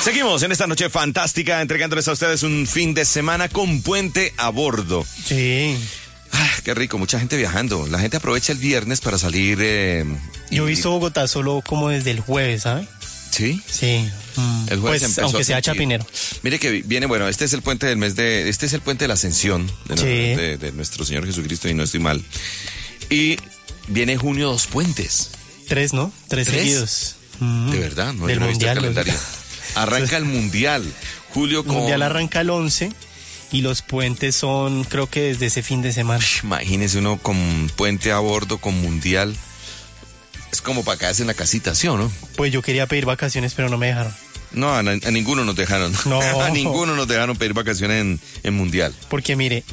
Seguimos en esta noche fantástica, entregándoles a ustedes un fin de semana con puente a bordo. Sí. Qué rico, mucha gente viajando. La gente aprovecha el viernes para salir. Yo he visto Bogotá solo como desde el jueves, ¿sabes? ¿Sí? Sí. El jueves pues, empezó aunque a sea sentir. chapinero. Mire que viene, bueno, este es el puente del mes de, este es el puente de la Ascensión de nuestro Señor Jesucristo, y no estoy mal. Y viene junio 2 puentes. 3, ¿no? 3 seguidos. De verdad, no, Del yo no he visto el mundial, calendario. Arranca el mundial. Julio El con... mundial arranca el 11 y los puentes son, creo que desde ese fin de semana. Imagínese uno con puente a bordo, con mundial. Es como para quedarse en la casita, ¿sí o no? Pues yo quería pedir vacaciones, pero no me dejaron. No, a ninguno nos dejaron. No. A ninguno nos dejaron pedir vacaciones en mundial. Porque mire,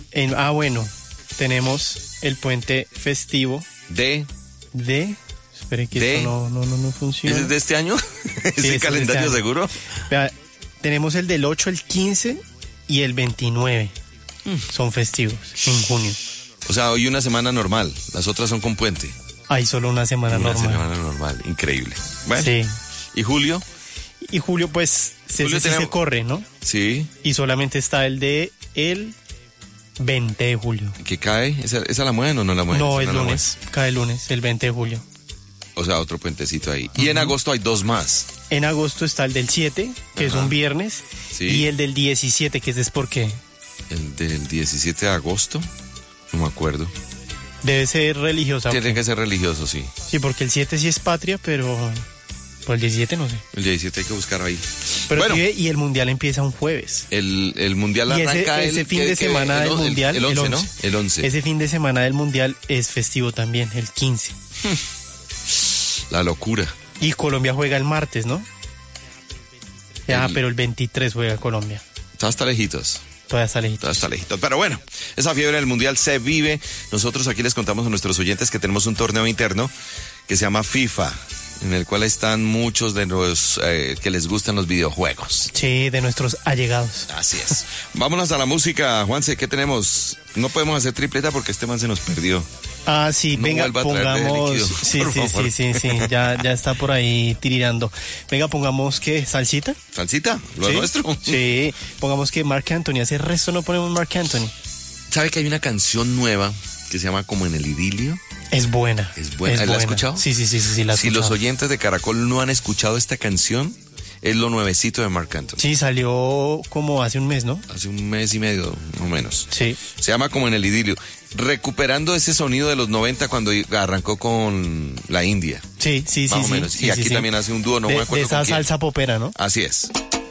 tenemos el puente festivo De... Espere que de- esto no funciona. ¿Ese es de este año? Sí, ¿Ese es calendario de este año. seguro? Vea, tenemos el del 8, el 15 y el 29. Son festivos en junio. O sea, hoy una semana normal. Las otras son con puente. Hay solo una semana Una normal. semana normal. Increíble. Bueno. Sí. ¿Y julio? Y julio, pues, Julio sí tenemos- se corre, ¿no? Sí. Y solamente está el de el 20 de julio. ¿Qué cae? ¿Esa la mueven o no la mueven? No, Esa el la lunes. Cae el lunes, el 20 de julio. mueven. O sea, otro puentecito ahí. Y en agosto hay 2 más. En agosto está el del 7, que es Ajá. un viernes. Sí. Y el del 17, que ese es por qué. El del 17 de agosto. No me acuerdo. Debe ser religiosa. Tiene que ser religioso, sí. Sí, porque el 7 sí es patria, pero por el 17 no sé. El 17 hay que buscar ahí. Pero Bueno. sí, y el mundial empieza un jueves. El mundial Y arranca ese fin de semana del mundial, el 11, ¿no? El 11. Ese fin de semana del mundial es festivo también, el 15. La locura. Y Colombia juega el martes, ¿no? Pero el 23 juega Colombia. Está hasta lejitos. Todavía está lejito. Todo está lejitos. Pero bueno, esa fiebre del mundial se vive. Nosotros aquí les contamos a nuestros oyentes que tenemos un torneo interno que se llama FIFA, en el cual están muchos de los que les gustan los videojuegos. Sí, de nuestros allegados. Así es. Vámonos a la música, Juanse, ¿qué tenemos? No podemos hacer tripleta porque este man se nos perdió. Ah, sí, No venga, vuelva a traer de pongamos. líquido, Sí, por favor. sí, ya está por ahí tirirando. Venga, pongamos que salsita. ¿Salsita? ¿Lo ¿Sí? nuestro? Sí, pongamos que Marc Anthony. Hace resto no ponemos Marc Anthony. ¿Sabe que hay una canción nueva que se llama Como en el idilio? Es buena. Es buena. ¿La has escuchado? Sí, la he Si escuchado. los oyentes de Caracol no han escuchado esta canción, es lo nuevecito de Marc Anthony. Sí, salió como hace un mes, ¿no? Hace un mes y medio, más o menos. Sí. Se llama Como en el idilio. Recuperando ese sonido de los 90 cuando arrancó con la India. Sí. Más o menos. Sí, Y aquí sí. también hace un dúo, no me de acuerdo esa con quién. salsa popera, ¿no? Así es.